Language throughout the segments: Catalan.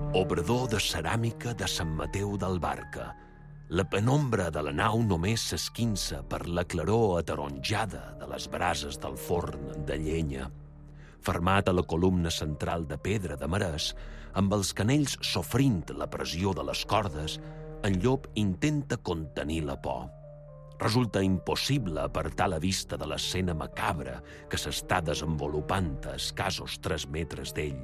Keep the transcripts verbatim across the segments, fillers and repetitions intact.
Obrador de ceràmica de Sant Mateu d'Albarca. La penombra de la nau només s'esquinça per la claror ataronjada de les brases del forn de llenya. Fermat a la columna central de pedra de marès, amb els canells sofrint la pressió de les cordes, en Llop intenta contenir la por. Resulta impossible apartar la vista de l'escena macabra que s'està desenvolupant a escassos tres metres d'ell.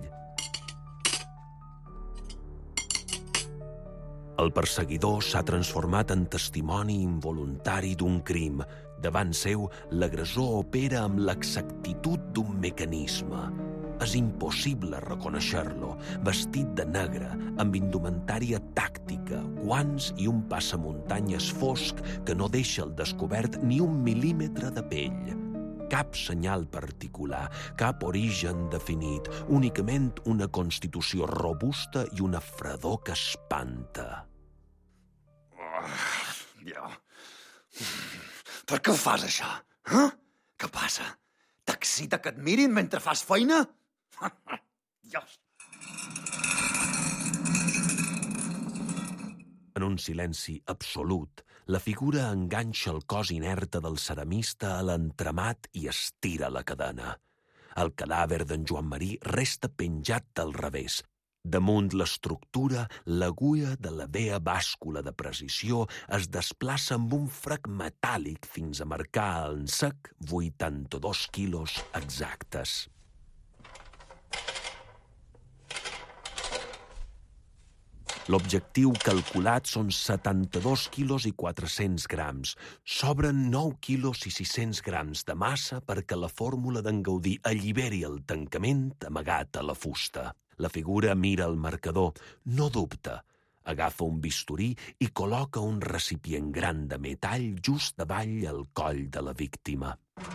El perseguidor s'ha transformat en testimoni involuntari d'un crim. Davant seu, l'agressor opera amb l'exactitud d'un mecanisme. És impossible reconèixer-lo, vestit de negre, amb indumentària tàctica, guants i un passamuntanyes fosc que no deixa al descobert ni un mil·límetre de pell. Cap senyal particular, cap origen definit, únicament una constitució robusta i una fredor que espanta. Oh, ja. Per què ho fas, això? Eh? Què passa? T'excita que et mirin mentre fas feina? Dios. En un silenci absolut, la figura enganxa el cos inerte del ceramista a l'entramat i estira la cadena. El cadàver d'en Joan Marí resta penjat del revés. Damunt l'estructura, l'agulla de la vea bàscula de precisió es desplaça amb un frec metàl·lic fins a marcar en sec vuitanta-dos quilos exactes. L'objectiu calculat són setanta-dos quilos i quatre-cents grams. Sobren nou quilos i sis-cents grams de massa perquè la fórmula d'en Gaudí alliberi el tancament amagat a la fusta. La figura mira el marcador, no dubta. Agafa un bisturí i col·loca un recipient gran de metall just davall el coll de la víctima.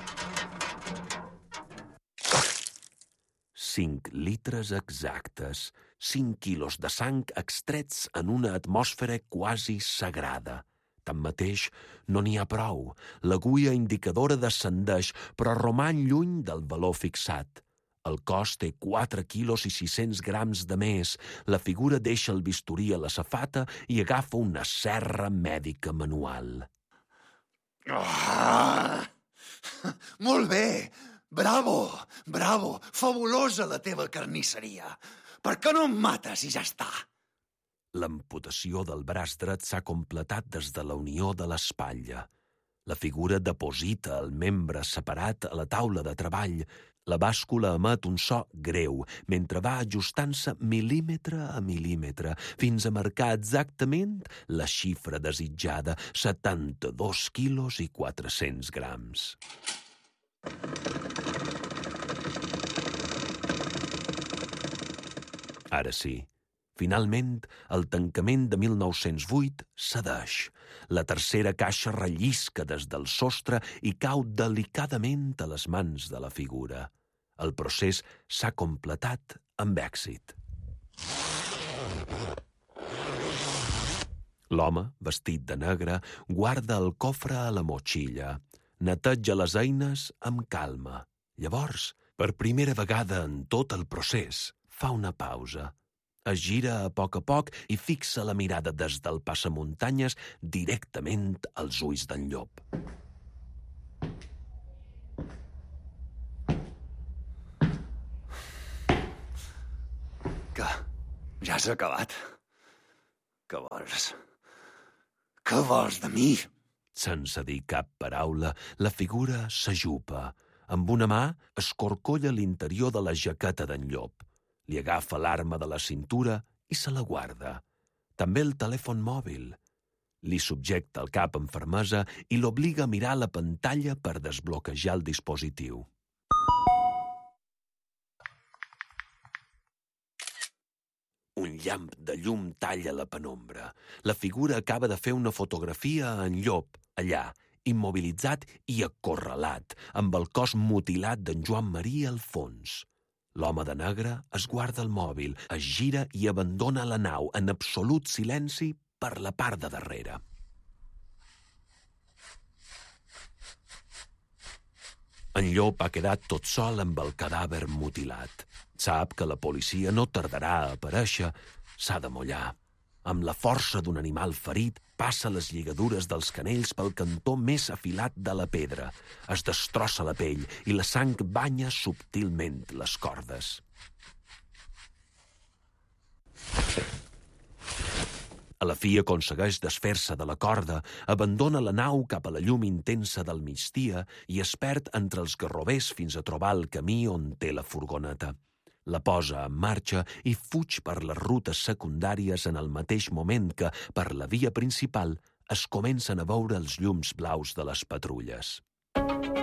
Cinc litres exactes, cinc quilos de sang extrets en una atmosfera quasi sagrada. Tanmateix, no n'hi ha prou. L'agulla indicadora descendeix, però roman lluny del valor fixat. El cos té quatre quilos i sis-cents grams de més. La figura deixa el bisturí a la safata i agafa una serra mèdica manual. Oh! Molt bé! Bravo! Bravo! Fabulosa la teva carnisseria! Per què no em mates i ja està? L'amputació del braç dret s'ha completat des de la unió de l'espatlla. La figura deposita el membre separat a la taula de treball. La bàscula emet un so greu, mentre va ajustant-se mil·límetre a mil·límetre, fins a marcar exactament la xifra desitjada, setanta-dos quilos i quatre-cents grams. Ara sí, finalment, el tancament de mil nou-cents vuit cedeix. La tercera caixa rellisca des del sostre i cau delicadament a les mans de la figura. El procés s'ha completat amb èxit. L'home, vestit de negre, guarda el cofre a la motxilla. Neteja les eines amb calma. Llavors, per primera vegada en tot el procés, fa una pausa. Es gira a poc a poc i fixa la mirada des del passamuntanyes directament als ulls d'en Llop. Que ja s'ha acabat. Què vols? Què vols de mi? Sense dir cap paraula, la figura s'ajupa. Amb una mà escorcolla l'interior de la jaqueta d'en Llop. Li agafa l'arma de la cintura i se la guarda. També el telèfon mòbil. Li subjecta el cap amb fermesa i l'obliga a mirar la pantalla per desbloquejar el dispositiu. Un llamp de llum talla la penombra. La figura acaba de fer una fotografia a en Llop, allà, immobilitzat i acorralat, amb el cos mutilat d'en Joan Marí al fons. L'home de negre es guarda el mòbil, es gira i abandona la nau en absolut silenci per la part de darrere. En Llop ha quedat tot sol amb el cadàver mutilat. Sap que la policia no tardarà a aparèixer, s'ha de mullar. Amb la força d'un animal ferit, passa les lligadures dels canells pel cantó més afilat de la pedra. Es destrossa la pell i la sang banya subtilment les cordes. A la fi aconsegueix desfer-se de la corda, abandona la nau cap a la llum intensa del migdia i es perd entre els garrovers fins a trobar el camí on té la furgoneta. La posa en marxa i fuig per les rutes secundàries en el mateix moment que, per la via principal, es comencen a veure els llums blaus de les patrulles.